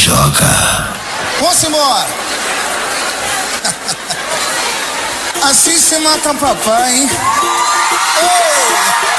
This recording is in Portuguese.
joga. Vamos embora. Assim se mata papai, hein? Ei!